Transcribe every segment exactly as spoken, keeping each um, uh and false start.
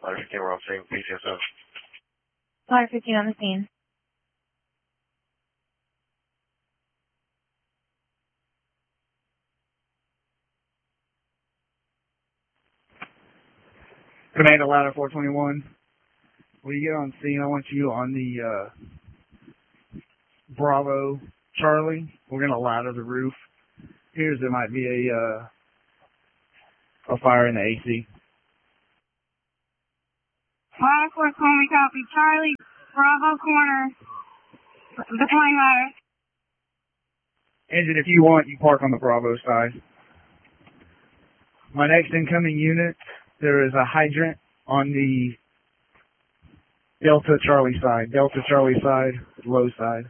Ladder fifteen, we're on scene, P C S O. Ladder fifteen on the scene. Commander Ladder four twenty-one. When you get on scene, I want you on the uh, Bravo Charlie. We're going to ladder the roof. Here's there might be a uh, a fire in the A C. Ladder four twenty, copy. Charlie, Bravo corner. Deploying ladder. Engine, if you want, you park on the Bravo side. My next incoming unit, there is a hydrant on the Delta Charlie side. Delta Charlie side, low side.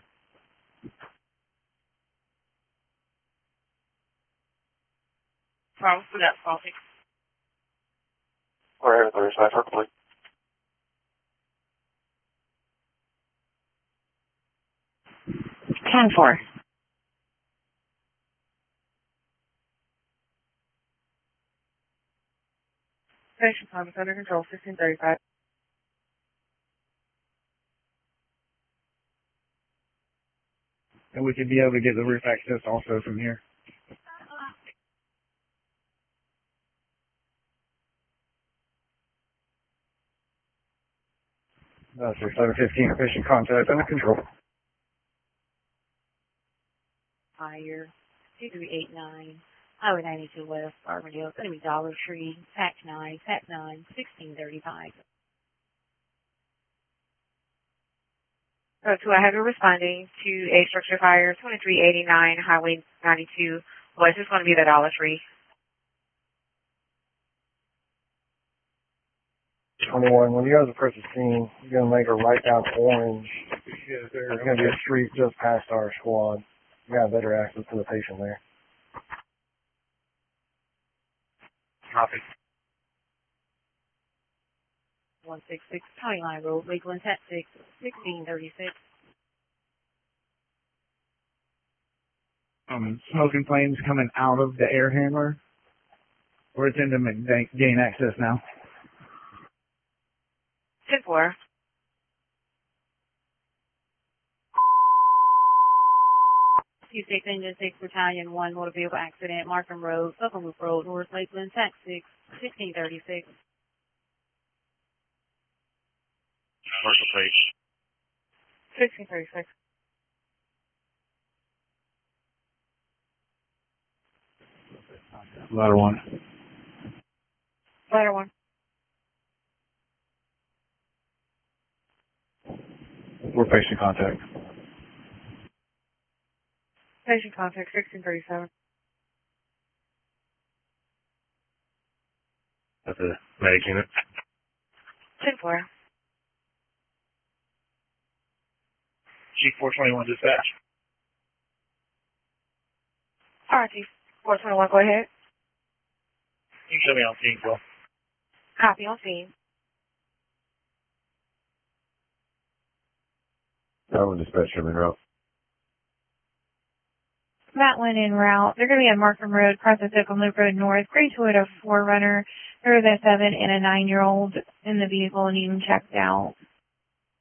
Bravo, for that, faulty. We're here at the rear side for complete. ten four. Station time is under control, fifteen thirty-five. And we could be able to get the roof access also from here. That's six seven fifteen, official contact under control. Fire, two three eight nine, Highway ninety-two West, Barbardale. It's going to be Dollar Tree, P A C nine, P A C nine, sixteen thirty-five. So two, I have you responding to a structure fire, twenty-three eighty-nine, Highway ninety-two West. It's going to be the Dollar Tree. twenty-one, when you guys approach the scene, you're going to make a right down orange. There's going to be a street just past our squad. You got better access to the patient there. Copy. one sixty-six County Line Road, Lakeland, T A C six, sixteen thirty-six. Um, smoking flames coming out of the air handler. We're attempting to gain access now. ten four. Two six Engine six Battalion one motor vehicle accident, Markham Road, Southern Loop Road, North Lakeland, T A C six, sixteen thirty-six. Commercial page. sixteen thirty-six. Ladder one. Ladder one. We're facing contact. Station contact, sixteen thirty-seven. That's a medic unit. ten four. Chief four twenty-one dispatch. R T four twenty-one, go ahead. You can show me on scene, Phil. Copy on scene. That one dispatch him in route. That one en route. They're going to be on Markham Road, across the Oakland Loop Road North. Gray Toyota four runner. There is a seven and a nine-year-old in the vehicle and even checked out.